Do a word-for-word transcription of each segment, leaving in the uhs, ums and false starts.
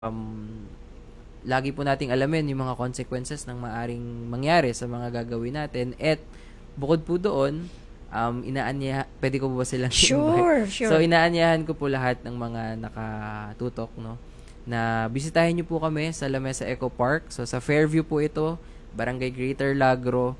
um, lagi po nating alamin yung mga consequences ng maaring mangyari sa mga gagawin natin. At bukod po doon, um, inaanya, pwede ko ba silang Sure, invite? sure. So, inaanyahan ko po lahat ng mga nakatutok, no, na bisitahin niyo po kami sa Lamesa Eco Park. So, sa Fairview po ito, Barangay Greater Lagro.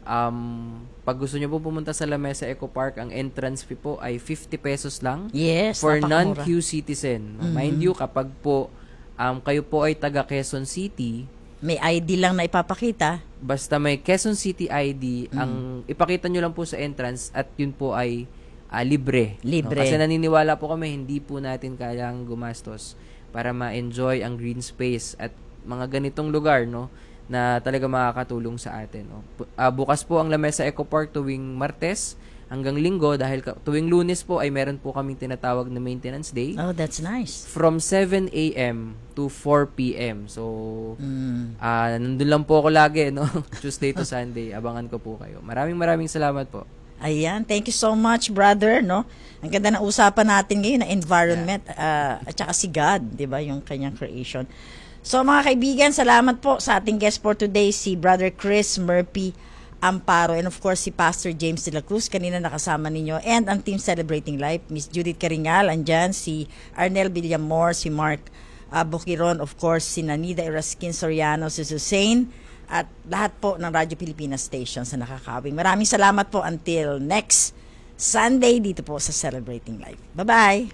Um, pag gusto niyo po pumunta sa Lamesa Eco Park, ang entrance fee po ay fifty pesos lang. Yes, for napakamura. non-Q citizen. Mhm. Mind you, kapag po um, kayo po ay taga Quezon City, May I D lang na ipapakita. basta may Quezon City I D, ang ipakita nyo lang po sa entrance at yun po ay ah, libre. no? Libre. Kasi naniniwala po kami, hindi po natin kailangang gumastos para ma-enjoy ang green space at mga ganitong lugar, no, na talaga makakatulong sa atin. No? Pu- ah, bukas po ang Lamesa Eco Park tuwing Martes hanggang Linggo dahil ka- tuwing Lunes po ay meron po kaming tinatawag na maintenance day Oh, that's nice. from seven a.m. to four p.m. So, Mm. ah nandun lang po ako lagi, no? Tuesday to Sunday. Abangan ko po kayo. Maraming maraming salamat po. Ayan, thank you so much, brother, no? Ang ganda ng usapan natin ngayon na environment ah, at saka si God, 'di ba, yung kanyang creation. So mga kaibigan, salamat po sa ating guest for today, si Brother Chris Murphy Amparo, and of course si Pastor James de la Cruz, kanina nakasama ninyo, and ang team Celebrating Life, Miss Judith Caringal, andyan si Arnel Villamor, si Mark uh, Bukiron, of course si Nanida Eraskin Soriano, si Susain, at lahat po ng Radyo Pilipinas stations na nakakawing. Maraming salamat po until next Sunday dito po sa Celebrating Life. Bye-bye!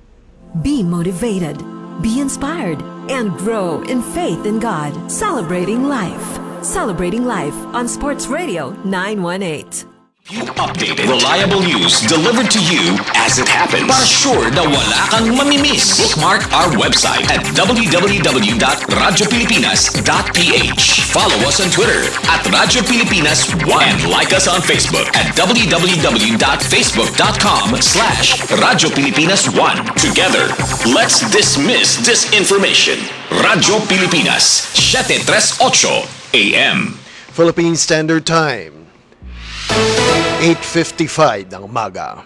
Be motivated, be inspired, and grow in faith in God. Celebrating Life. Celebrating Life on Sports Radio nine one eight. Updated, reliable news delivered to you as it happens. Para sure na wala kang mamimiss. Bookmark our website at w w w dot radyo pilipinas dot p h. Follow us on Twitter at Radyo Pilipinas one and like us on Facebook at w w w dot facebook dot com slash Radyo Pilipinas one. Together, let's dismiss disinformation. Radyo Pilipinas, seven thirty-eight A M. Philippine Standard Time, eight fifty-five ng umaga.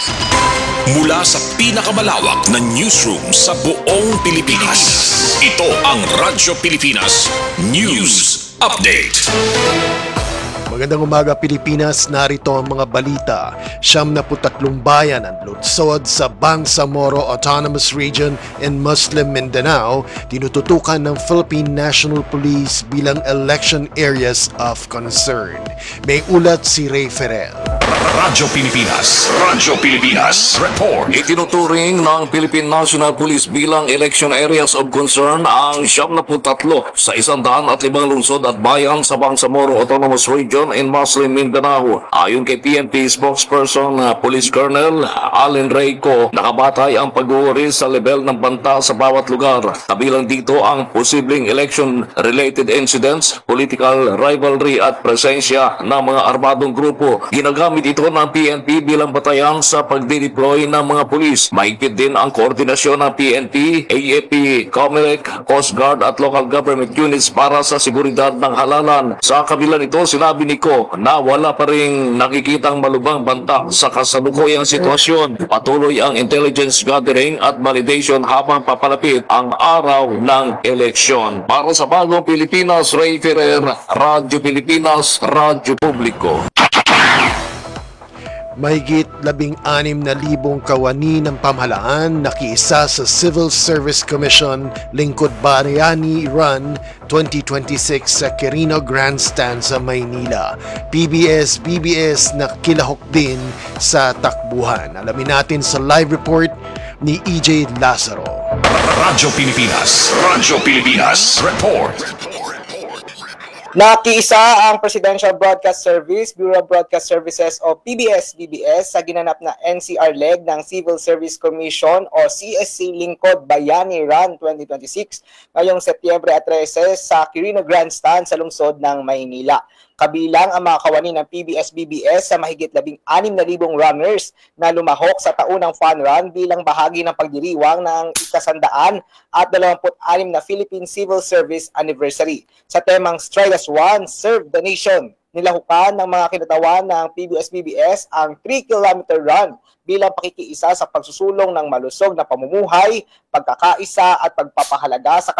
Mula sa pinakamalawak na newsroom sa buong Pilipinas, ito ang Radyo Pilipinas News Update. Magandang umaga Pilipinas, narito ang mga balita. Siyam na putatlong bayan ang lutsod sa Bangsamoro Autonomous Region in Muslim Mindanao, tinututukan ng Philippine National Police bilang election areas of concern. May ulat si Ray Ferrer. Radyo Pilipinas, Radyo Pilipinas Report. Itinuturing ng Philippine National Police bilang election areas of concern ang siyam na tatlo sa isang daan at limang lungsod at bayan sa Bangsamoro Autonomous Region in Muslim Mindanao. Ayon kay P N P spokesperson uh, Police Colonel Allen Reyco, nakabatay ang pag-uuri sa level ng banta sa bawat lugar. Kabilang dito ang posibleng election-related incidents, political rivalry at presensya ng mga armadong grupo. Ginagamit ito ng P N P bilang batayan sa pagdideploy ng mga pulis. Mahigpit din ang koordinasyon ng P N P, A F P, COMELEC, Coast Guard at local government units para sa seguridad ng halalan. Sa kabila nito, sinabi ni Ko na wala pa ring nakikitang malubhang banta sa kasalukuyang sitwasyon. Patuloy ang intelligence gathering at validation habang papalapit ang araw ng eleksyon. Para sa Bagong Pilipinas, Ray Ferrer, Radyo Pilipinas, Radyo Publiko. Mahigit labing anim na libong kawani ng pamahalaan nakiisa sa Civil Service Commission Lingkod Bayani Run twenty twenty-six sa Quirino Grandstand sa Maynila. P B S B B S na kilahok din sa takbuhan. Alamin natin sa live report ni E J Lazaro. Radyo Pilipinas, Radyo Pilipinas Report. Nakiisa ang Presidential Broadcast Service, Bureau of Broadcast Services o P B S B B S sa ginanap na N C R leg ng Civil Service Commission o C S C Lingkod Bayani Run twenty twenty-six ngayong Setyembre thirteen sa Quirino Grandstand sa lungsod ng Maynila. Kabilang ang mga kawani ng P B S B B S sa mahigit labing anim na libong runners na lumahok sa taunang fun run bilang bahagi ng pagdiriwang ng ikasandaan at dalawamput anim na Philippine Civil Service Anniversary sa temang Stride as One, Serve the Nation. Nilahukan ng mga kinatawan ng P B S B B S ang three kilometer run bilang pakikiisa sa pagsusulong ng malusog na pamumuhay, pagkakaisa at pagpapahalaga sa